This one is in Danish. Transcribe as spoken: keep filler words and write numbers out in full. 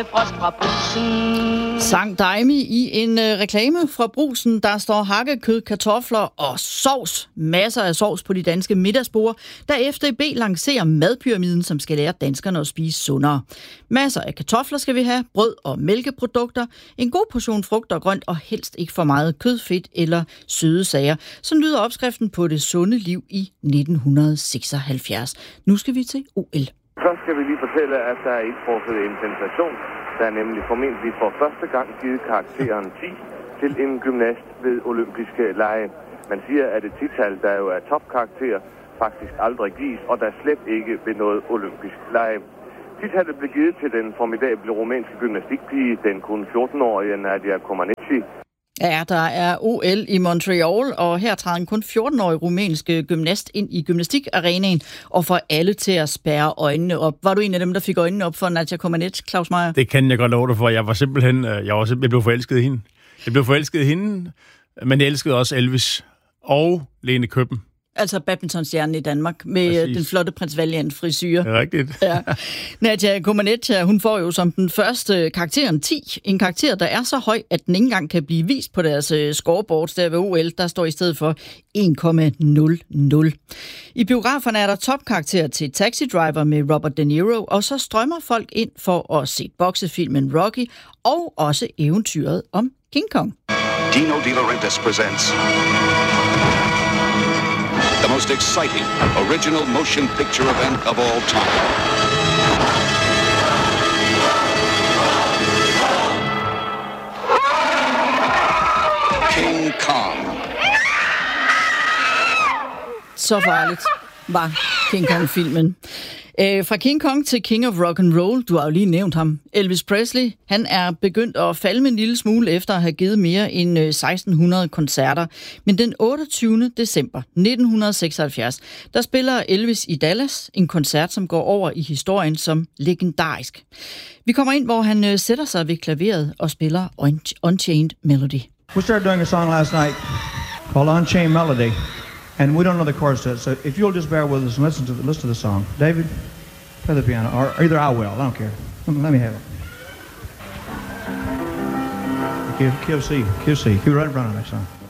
Sang Daimi i en øh, reklame fra Brugsen. Der står hakkekød, kartofler og sovs. Masser af sovs på de danske middagsborde, der F D B lancerer madpyramiden, som skal lære danskerne at spise sundere. Masser af kartofler skal vi have, brød og mælkeprodukter, en god portion frugt og grønt og helst ikke for meget kød, fedt eller søde sager. Sådan lyder opskriften på det sunde liv i nitten seksoghalvfjerds. Nu skal vi til O L. Først skal vi lige fortælle, at der er indtruffet en sensation. Der er nemlig formentlig for første gang givet karakteren ti til en gymnast ved olympiske lege. Man siger, at et tital, der jo er topkarakter, faktisk aldrig gives, og der slet ikke ved noget olympisk lege. Titallet blev givet til den formidable rumænske gymnastikpige, den kun fjorten-årige Nadia Comaneci. Ja, der er O L i Montreal, og her træder en kun fjorten-årig rumænske gymnast ind i gymnastikarenaen og får alle til at spærre øjnene op. Var du en af dem, der fik øjnene op for Nadia Comaneci, Claus Meyer? Det kan jeg godt love dig for. Jeg var simpelthen, jeg var simpelthen, jeg blev forelsket i hende. Jeg blev forelsket i hende, men jeg elskede også Elvis og Lene Køppen. Altså badmintonstjernen i Danmark med Præcis. Den flotte prins Valiant frisyre. Det er rigtigt. Ja. Nadia Comaneci, hun får jo som den første karakteren ti. En karakter, der er så høj, at den ikke engang kan blive vist på deres scoreboards der ved O L. Der står i stedet for en komma nul nul. I biograferne er der topkarakter til Taxi Driver med Robert De Niro, og så strømmer folk ind for at se boksefilmen Rocky og også eventyret om King Kong. Dino De Laurentiis presents the most exciting original motion picture event of all time. King Kong. Så farligt var King Kong-filmen. Æh, fra King Kong til King of Rock and Roll, du har jo lige nævnt ham. Elvis Presley, han er begyndt at falme en lille smule efter at have givet mere end seksten hundrede koncerter. Men den otteogtyvende december nitten seksoghalvfjerds, der spiller Elvis i Dallas en koncert, som går over i historien som legendarisk. Vi kommer ind, hvor han sætter sig ved klaveret og spiller Unchained Melody. We started doing a song last night called Unchained Melody. And we don't know the chords to it, so if you'll just bear with us and listen to the, listen to the song. David, play the piano, or either I will, I don't care. Let me have it. Q, Q C, Q C, Q right in front of the next song.